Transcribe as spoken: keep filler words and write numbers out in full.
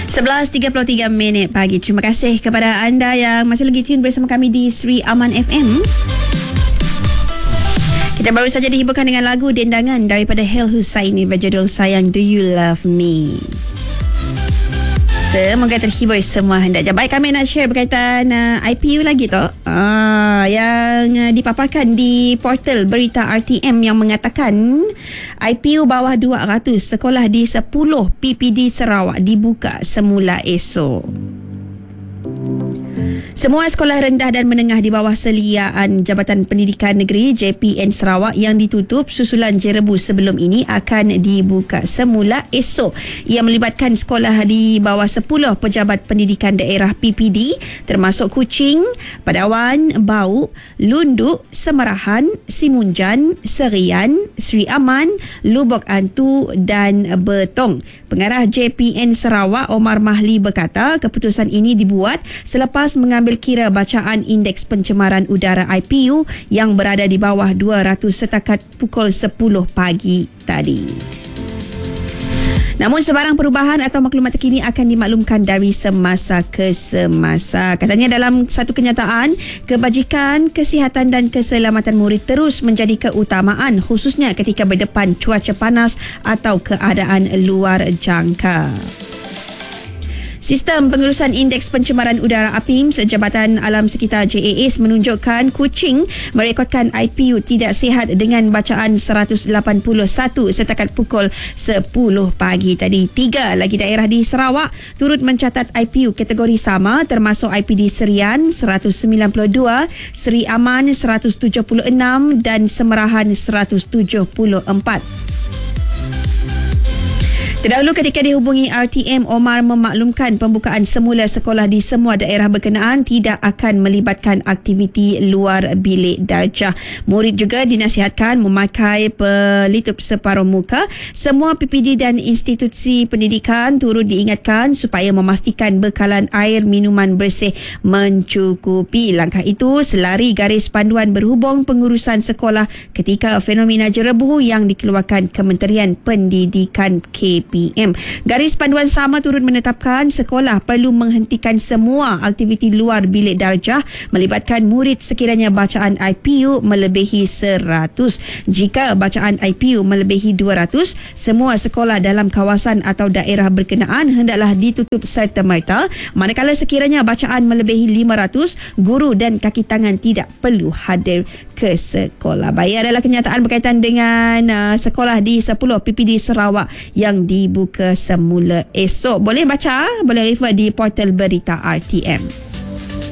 sebelas tiga puluh tiga minit pagi. Terima kasih kepada anda yang masih lagi tune bersama kami di Sri Aman F M. Kita baru saja dihiburkan dengan lagu dendangan daripada Hel Husaini berjudul Sayang Do You Love Me. Semoga terhibur semua hendak. Baik, kami nak share berkaitan uh, I P U lagi tu. Ah, yang uh, dipaparkan di portal berita R T M yang mengatakan I P U bawah dua ratus sekolah di sepuluh P P D Sarawak dibuka semula esok. Semua sekolah rendah dan menengah di bawah seliaan Jabatan Pendidikan Negeri J P N Sarawak yang ditutup susulan jerebu sebelum ini akan dibuka semula esok. Ia melibatkan sekolah di bawah sepuluh Pejabat Pendidikan Daerah P P D termasuk Kuching, Padawan, Bau, Lunduk, Semarahan, Simunjan, Serian, Sri Aman, Lubok Antu dan Betong. Pengarah J P N Sarawak Omar Mahli berkata keputusan ini dibuat selepas mengambil kira bacaan indeks pencemaran udara I P U yang berada di bawah dua ratus setakat pukul sepuluh pagi tadi. Namun sebarang perubahan atau maklumat terkini akan dimaklumkan dari semasa ke semasa. Katanya dalam satu kenyataan, kebajikan, kesihatan dan keselamatan murid terus menjadi keutamaan khususnya ketika berdepan cuaca panas atau keadaan luar jangka. Sistem pengurusan indeks pencemaran udara A P I M S Jabatan Alam Sekitar J A S menunjukkan Kuching merekodkan I P U tidak sihat dengan bacaan seratus lapan puluh satu setakat pukul sepuluh pagi tadi. Tiga lagi daerah di Sarawak turut mencatat I P U kategori sama termasuk I P D Serian seratus sembilan puluh dua, Sri Aman seratus tujuh puluh enam dan Semarahan seratus tujuh puluh empat. Terdahulu ketika dihubungi R T M, Omar memaklumkan pembukaan semula sekolah di semua daerah berkenaan tidak akan melibatkan aktiviti luar bilik darjah. Murid juga dinasihatkan memakai pelitup separuh muka. Semua P P D dan institusi pendidikan turut diingatkan supaya memastikan bekalan air minuman bersih mencukupi. Langkah itu selari garis panduan berhubung pengurusan sekolah ketika fenomena jerebu yang dikeluarkan Kementerian Pendidikan K P M. Garis panduan sama turut menetapkan sekolah perlu menghentikan semua aktiviti luar bilik darjah melibatkan murid sekiranya bacaan I P U melebihi seratus. Jika bacaan I P U melebihi dua ratus, semua sekolah dalam kawasan atau daerah berkenaan hendaklah ditutup serta-merta. Manakala sekiranya bacaan melebihi lima ratus, guru dan kaki tangan tidak perlu hadir ke sekolah. Baik, adalah kenyataan berkaitan dengan uh, sekolah di sepuluh P P D Sarawak yang dibuka semula esok. Boleh baca, boleh refer di portal berita R T M.